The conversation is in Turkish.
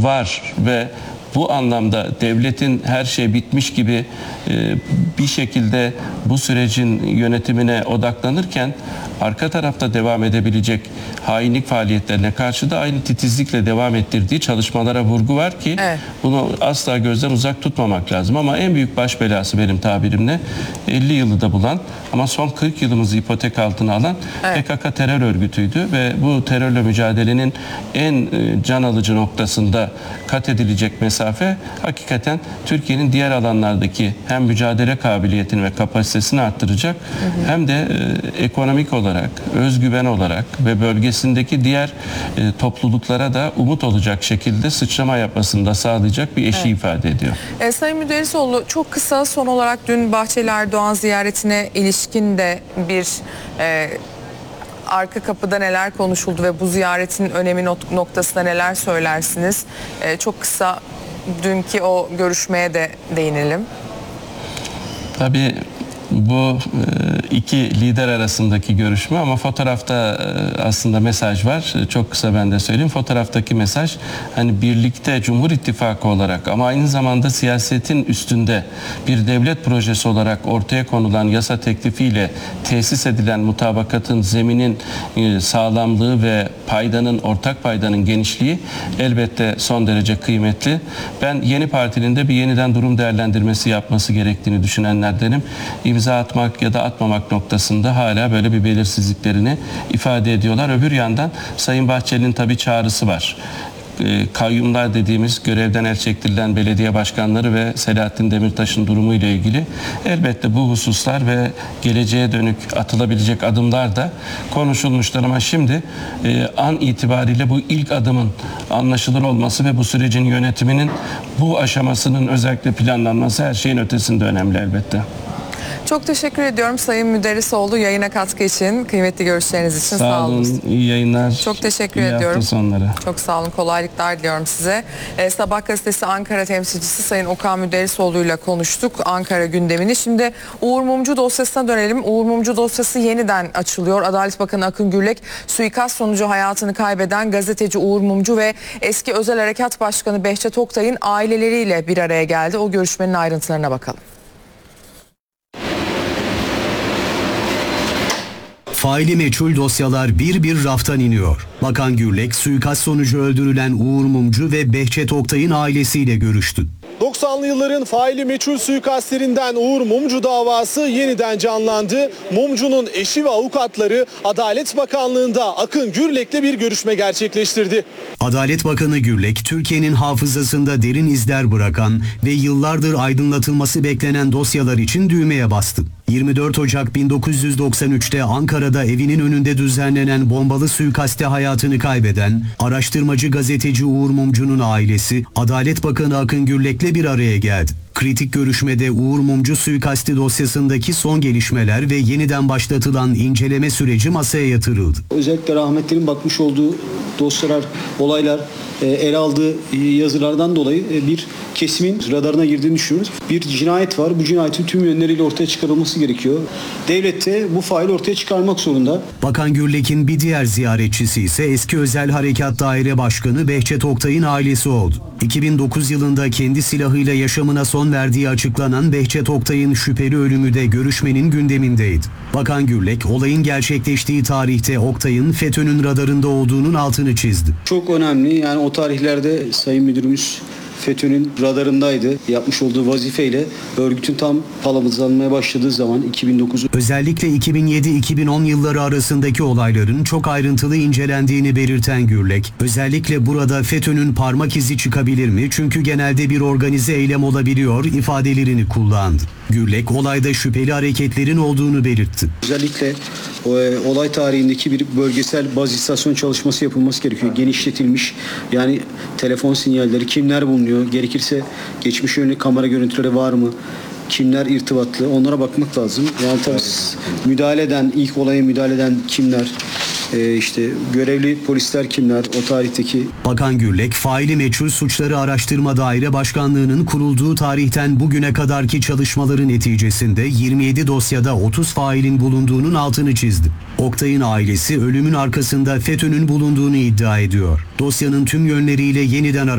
var ve bu anlamda devletin her şey bitmiş gibi bir şekilde bu sürecin yönetimine odaklanırken arka tarafta devam edebilecek hainlik faaliyetlerine karşı da aynı titizlikle devam ettirdiği çalışmalara vurgu var ki evet, bunu asla gözden uzak tutmamak lazım. Ama en büyük baş belası benim tabirimle 50 yılı da bulan ama son 40 yılımızı ipotek altına alan evet, PKK terör örgütüydü ve bu terörle mücadelenin en can alıcı noktasında kat edilecek mesafe hakikaten Türkiye'nin diğer alanlardaki hem mücadele kabiliyetini ve kapasitesini arttıracak hem de ekonomik olarak, özgüven olarak ve bölgesindeki diğer topluluklara da umut olacak şekilde sıçrama yapmasını da sağlayacak bir eşiği ifade ediyor. Sayın Müderrisoğlu, çok kısa son olarak dün Bahçeli Erdoğan ziyaretine ilişkin de bir arka kapıda neler konuşuldu ve bu ziyaretin önemi noktasında neler söylersiniz? Çok kısa dünkü o görüşmeye de değinelim. Tabii bu iki lider arasındaki görüşme ama fotoğrafta aslında mesaj var. Çok kısa ben de söyleyeyim. Fotoğraftaki mesaj hani birlikte Cumhur İttifakı olarak ama aynı zamanda siyasetin üstünde bir devlet projesi olarak ortaya konulan yasa teklifiyle tesis edilen mutabakatın zeminin sağlamlığı ve ortak paydanın genişliği elbette son derece kıymetli. Ben yeni partinin de bir yeniden durum değerlendirmesi yapması gerektiğini düşünenlerdenim. İmza atmak ya da atmamak noktasında hala böyle bir belirsizliklerini ifade ediyorlar. Öbür yandan Sayın Bahçeli'nin tabii çağrısı var. Kayyumlar dediğimiz görevden el çektirilen belediye başkanları ve Selahattin Demirtaş'ın durumu ile ilgili elbette bu hususlar ve geleceğe dönük atılabilecek adımlar da konuşulmuştur ama şimdi an itibariyle bu ilk adımın anlaşılır olması ve bu sürecin yönetiminin bu aşamasının özellikle planlanması her şeyin ötesinde önemli elbette. Çok teşekkür ediyorum Sayın Müderrisoğlu yayına katkı için, kıymetli görüşleriniz için. Sağ olun, iyi yayınlar. Çok teşekkür ediyorum. ediyorum. Hafta sonları. Çok sağ olun, kolaylıklar diliyorum size. Sabah gazetesi Ankara temsilcisi Sayın Okan Müderrisoğlu ile konuştuk Ankara gündemini. Şimdi Uğur Mumcu dosyasına dönelim. Uğur Mumcu dosyası yeniden açılıyor. Adalet Bakanı Akın Gürlek, suikast sonucu hayatını kaybeden gazeteci Uğur Mumcu ve eski Özel Harekat Başkanı Behçet Oktay'ın aileleriyle bir araya geldi. O görüşmenin ayrıntılarına bakalım. Faili meçhul dosyalar bir bir raftan iniyor. Bakan Gürlek, suikast sonucu öldürülen Uğur Mumcu ve Behçet Oktay'ın ailesiyle görüştü. 90'lı yılların faili meçhul suikastlerinden Uğur Mumcu davası yeniden canlandı. Mumcu'nun eşi ve avukatları Adalet Bakanlığı'nda Akın Gürlek'le bir görüşme gerçekleştirdi. Adalet Bakanı Gürlek, Türkiye'nin hafızasında derin izler bırakan ve yıllardır aydınlatılması beklenen dosyalar için düğmeye bastı. 24 Ocak 1993'te Ankara'da evinin önünde düzenlenen bombalı suikaste hayatını kaybeden araştırmacı gazeteci Uğur Mumcu'nun ailesi Adalet Bakanı Akın Gürlek'le bir araya geldi. Kritik görüşmede Uğur Mumcu suikasti dosyasındaki son gelişmeler ve yeniden başlatılan inceleme süreci masaya yatırıldı. Özellikle rahmetlerin bakmış olduğu dosyalar, olaylar, ele aldığı yazılardan dolayı bir kesimin radarına girdiğini düşünüyoruz. Bir cinayet var. Bu cinayetin tüm yönleriyle ortaya çıkarılması gerekiyor. Devlet de bu faili ortaya çıkarmak zorunda. Bakan Gürlek'in bir diğer ziyaretçisi ise eski Özel Harekat Daire Başkanı Behçet Oktay'ın ailesi oldu. 2009 yılında kendi silahıyla yaşamına son verdiği açıklanan Behçet Oktay'ın şüpheli ölümü de görüşmenin gündemindeydi. Bakan Gürlek, olayın gerçekleştiği tarihte Oktay'ın FETÖ'nün radarında olduğunun altını çizdi. Çok önemli, yani o tarihlerde Sayın Müdürümüz FETÖ'nün radarındaydı. Yapmış olduğu vazifeyle örgütün tam palamızlanmaya başladığı zaman 2009. Özellikle 2007-2010 yılları arasındaki olayların çok ayrıntılı incelendiğini belirten Gürlek, özellikle burada FETÖ'nün parmak izi çıkabilir mi? Çünkü genelde bir organize eylem olabiliyor ifadelerini kullandı. Gürlek, olayda şüpheli hareketlerin olduğunu belirtti. Özellikle olay tarihindeki bir bölgesel baz istasyon çalışması yapılması gerekiyor. Genişletilmiş, yani telefon sinyalleri, kimler bulunuyor, gerekirse geçmiş yönelik kamera görüntüleri var mı, kimler irtibatlı, onlara bakmak lazım. Yani tabii ilk olaya müdahale eden kimler, işte görevli polisler kimler, o tarihteki. Bakan Gürlek, faili meçhul suçları araştırma daire başkanlığının kurulduğu tarihten bugüne kadarki çalışmaların neticesinde 27 dosyada 30 failin bulunduğunun altını çizdi. Oktay'ın ailesi ölümün arkasında FETÖ'nün bulunduğunu iddia ediyor. Dosyanın tüm yönleriyle yeniden